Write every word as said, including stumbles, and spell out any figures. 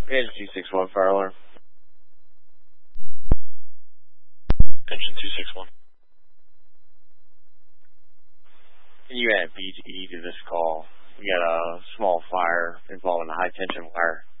Engine two six one, fire alarm. Engine two six one. Can you add B G E to this call? We got a small fire involving a high tension wire.